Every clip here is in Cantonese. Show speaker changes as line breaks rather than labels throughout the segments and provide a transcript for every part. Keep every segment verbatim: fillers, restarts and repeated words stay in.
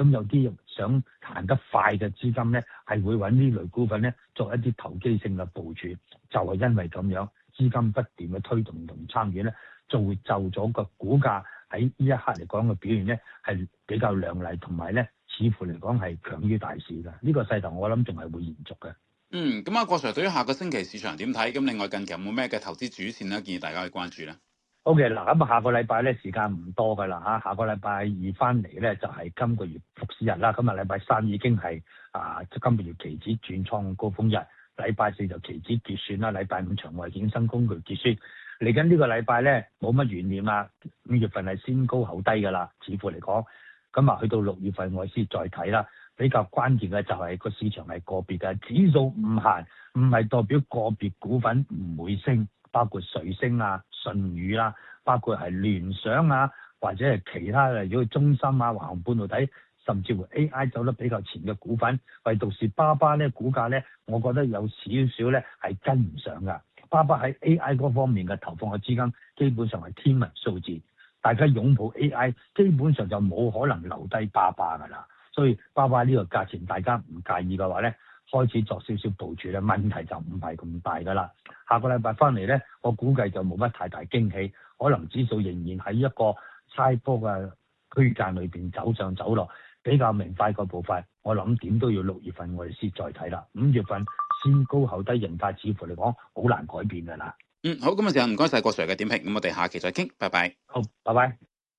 咁有啲想行得快嘅資金咧，係會揾呢類股份咧作一啲投機性嘅部署，就係、是、因為咁樣資金不斷嘅推動同參與咧，造就咗個股價喺呢一刻嚟講嘅表現咧係比較亮麗，同埋咧似乎嚟講係強於大市㗎。呢、這個勢頭我諗仲係會延續嘅。
嗯，咁啊，郭 Sir 對於下個星期市場點睇？咁另外近期有冇咩嘅投資主線咧，建議大家去關注咧
？O K 嗱，咁啊下個禮拜咧時間唔多㗎啦嚇，下個禮拜二翻嚟咧就係、是、今個月復市日啦。今日禮拜三已經係啊今個月期指轉創高峰日，禮拜四就期指結算啦，禮拜五場外衍生工具結算。嚟緊呢個禮拜咧冇乜懸念啦，五月份係先高後低㗎啦，似乎嚟講，咁啊去到六月份我先再睇啦。比較關鍵嘅就係個市場係個別嘅，指數唔行，唔係代表個別股份唔會升，包括瑞聲啊、舜宇啦，包括係聯想啊，或者係其他嘅，如果中芯啊、華虹半導體，甚至乎 A I 走得比較前嘅股份，唯獨是巴巴咧股價咧，我覺得有少少咧係跟唔上㗎。巴巴喺 A I 嗰方面嘅投放嘅資金基本上係天文數字，大家擁抱 A I， 基本上就冇可能留低巴巴㗎啦。所以巴巴呢個價錢大家唔介意嘅話咧，開始作少少部署咧，問題就唔係咁大㗎啦。下個禮拜翻嚟咧，我估計就冇乜太大驚喜，可能指數仍然喺一個差波嘅區間裏邊走上走落，比較明快個步伐。我諗點都要六月份我哋先再睇啦，五月份先高後低形態，似乎嚟講好難改變㗎啦。
嗯，好，咁啊，就唔該晒郭 Sir 嘅點評，咁我哋下期再傾，拜拜。
好，拜拜。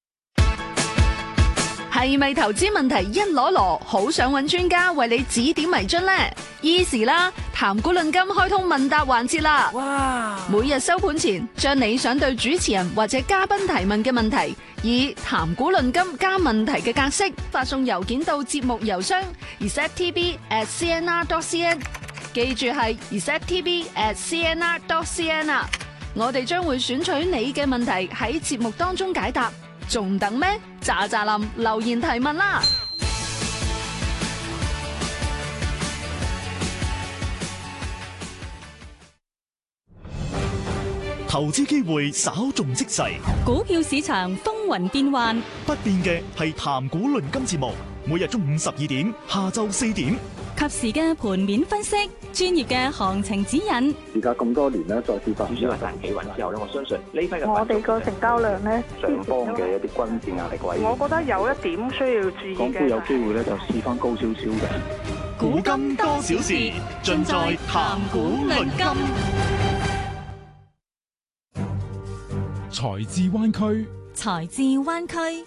係咪投資問題一籮籮，好想揾專家為你指點迷津呢？ Easy 啦，談股論金開通問答環節啦！哇！每日收盤前，將你想對主持人或者嘉賓提問嘅問題，以談股論金加問題嘅格式發送郵件到節目郵箱 r s e t t b at c n r dot c n， 記住係 r s e t t b at c n r dot c n 啊！我哋將會選取你嘅問題喺節目當中解答。仲等咩？喳喳林留言提問啦！
投資機會稍縱即逝，
股票市場風雲變幻，
不變嘅係談股論金節目，每日中午十二點，下晝四點，
及時嘅盤面分析，專業嘅行情指引。
而家咁多年咧，再次發展
一萬幾穩之後咧，我相信呢批嘅
我哋個成交量咧，
上方嘅一啲均線壓力位，
我覺得有一點需要注意嘅。
港股有機會咧，就試翻高少少嘅。
股金多少事，盡在談股論金。
財智灣區，
財智灣區。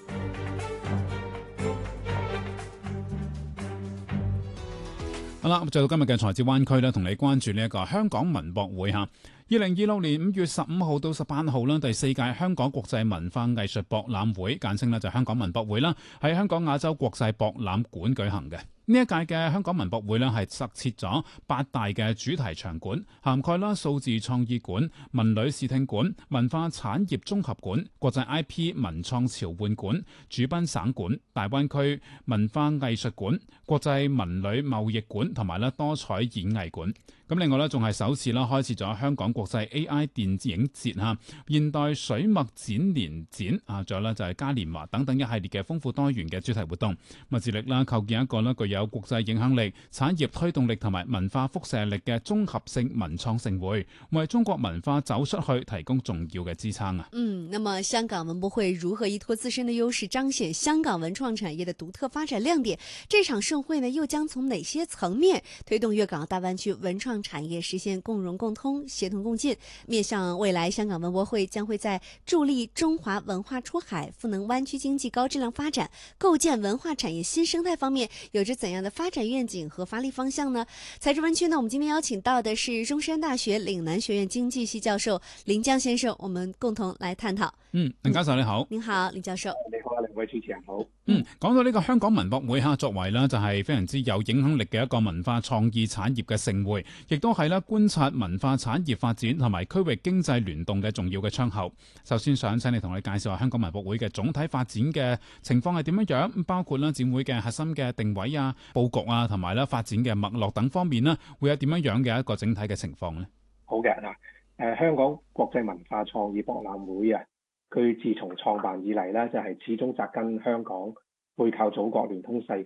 好啦，咁就到今日嘅財智灣區咧，同你關注呢一個香港文博會吓。二零二六年五月十五號到十八號啦，第四屆香港國際文化藝術博覽會，簡稱咧就香港文博會啦，喺香港亞洲國際博覽館舉行嘅。呢一屆嘅香港文博會咧係設設咗八大嘅主題場館，涵蓋啦數字創意館、文旅視聽館、文化產業綜合館、國際 I P 文創潮玩館、主賓省館、大灣區文化藝術館、國際文旅貿易館同埋咧多彩演藝館。咁另外咧仲係首次啦開設咗香港國際 A I 電影節嚇、現代水墨展年展啊，仲有咧就係嘉年華等等一系列嘅豐富多元嘅主題活動，咪致力啦構建一個咧具有國際影響力、產業推動力同埋文化輻射力嘅綜合性文創盛會，為中國文化走出去提供重要嘅支撐啊！
嗯，那麼香港文博會如何依託自身的優勢，彰顯香港文創產業的獨特發展亮點？這場盛會呢，又將從哪些層面推動粵港澳大灣區文創產業實現共融共通、協同共進？面向未來，香港文博會將會在助力中華文化出海、賦能灣區經濟高質量發展、構建文化產業新生態方面，有着怎樣的發展願景和發力方向呢？財智灣區呢，我們今天邀請到的是中山大學嶺南學院經濟系教授林江先生，我們共同來探討。
嗯，林教授你好。
您好，林教授。
你好，兩位主持人好。
嗯，講到呢個香港文博會吓，作為呢就係非常之有影響力嘅一個文化創意產業嘅盛會，亦都係咧觀察文化產業發展同埋區域經濟聯動嘅重要嘅窗口。首先想請你同我哋介紹下香港文博會嘅總體發展嘅情況係點樣樣，包括啦展會嘅核心嘅定位啊、佈局啊，同埋咧發展嘅脈絡等方面呢，會有點樣樣嘅一個整體嘅情況呢？
好嘅嗱，誒香港國際文化創意博覽會啊，佢自從創辦以嚟咧，就係始終紮根香港，背靠祖國，聯通世界